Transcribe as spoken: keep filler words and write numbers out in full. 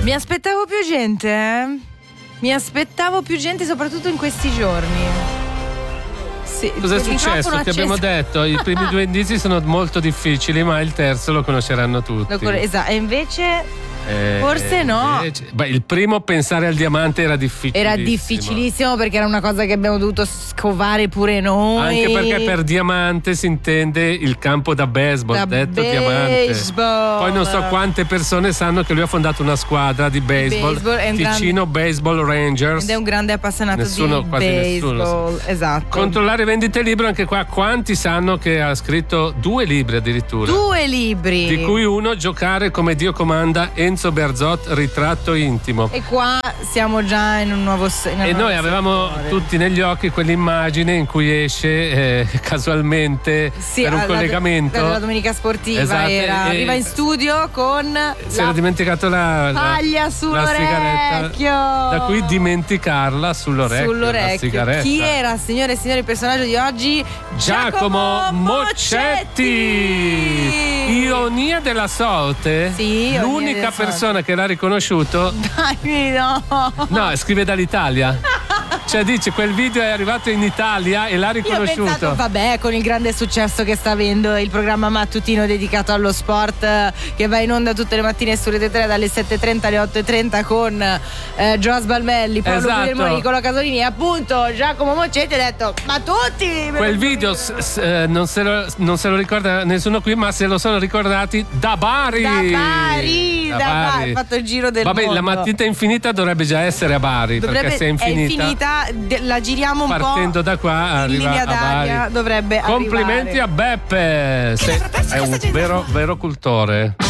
Mi aspettavo più gente, eh? Mi aspettavo più gente, soprattutto in questi giorni. Sì, Cosa è successo? Che abbiamo detto, i primi due indizi sono molto difficili, ma il terzo lo conosceranno tutti. Lo con- esatto, e invece Eh, forse no. invece- beh, il primo, pensare al diamante, era difficilissimo. Era difficilissimo perché era una cosa che abbiamo dovuto scovare pure noi. Anche perché per diamante si intende il campo da baseball, Da detto baseball. diamante. Poi non so quante persone sanno che lui ha fondato una squadra di baseball, baseball, è un Ticino Baseball Rangers. Ed è un grande appassionato Nessuno, di quasi baseball. nessuno. Esatto. Controllare vendite libro, anche qua quanti sanno che ha scritto due libri addirittura? Due libri. Di cui uno, Giocare come Dio comanda, Enzo Berzot, ritratto intimo. E qua siamo già in un nuovo in E noi avevamo settore. tutti negli occhi quell'immagine in cui esce eh, casualmente Sì, per un alla- collegamento. per la domenica sportiva, Esatto, era, e- arriva in studio con Si era la dimenticato la, la paglia la sull'orecchio. sigaretta. Da cui dimenticarla sull'orecchio. Sull'orecchio. La sigaretta. Chi era, signore e signori, il personaggio di oggi? Giacomo Moccetti. Ironia della sorte. Sì, ironia L'unica della sorte. persona che l'ha riconosciuto. Dai, no. No, scrive dall'Italia. Cioè dice, quel video è arrivato in Italia e l'ha Io ho riconosciuto. pensato, vabbè, con il grande successo che sta avendo il programma mattutino dedicato allo sport, eh, che va in onda tutte le mattine su Rete tre dalle sette e trenta alle otto e trenta con eh, Gioa Sbalmelli, Paolo Esatto. Guglielmoni, Nicola Casolini e appunto Giacomo Moccetti. Ha detto, ma tutti Quel video s- s- eh, non, se lo, non se lo ricorda nessuno qui, ma se lo sono ricordati da Bari. da Bari, da Bari, ha fatto il giro del Vabbè, mondo. la matita infinita dovrebbe già essere a Bari, Dovrebbe, perché se è infinita, è infinita, de- la giriamo un partendo po' da qua in arriva linea a d'aria, Bari. dovrebbe Complimenti arrivare. a Beppe, se- è un vero, vero cultore.